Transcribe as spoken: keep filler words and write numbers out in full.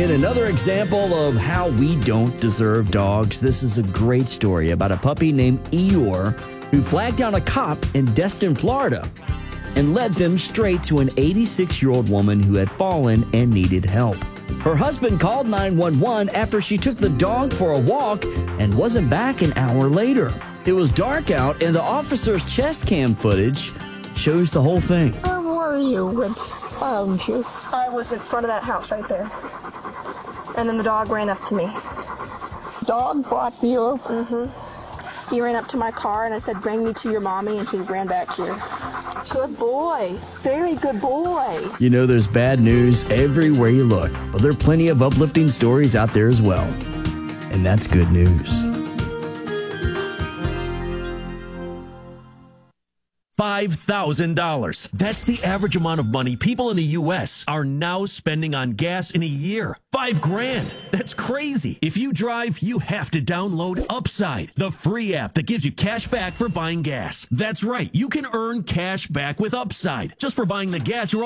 In another example of how we don't deserve dogs, this is a great story about a puppy named Eeyore who flagged down a cop in Destin, Florida, and led them straight to an eighty-six-year-old woman who had fallen and needed help. Her husband called nine one one after she took the dog for a walk and wasn't back an hour later. It was dark out, and the officer's chest cam footage shows the whole thing. Where were you when I found you? I was in front of that house right there. And then the dog ran up to me. Dog brought you over? Mm-hmm. He ran up to my car and I said, bring me to your mommy, and he ran back here. Good boy. Very good boy. You know, there's bad news everywhere you look, but there are plenty of uplifting stories out there as well. And that's good news. five thousand dollars. That's the average amount of money people in the U S are now spending on gas in a year. Five grand. That's crazy. If you drive, you have to download Upside, the free app that gives you cash back for buying gas. That's right. You can earn cash back with Upside just for buying the gas you're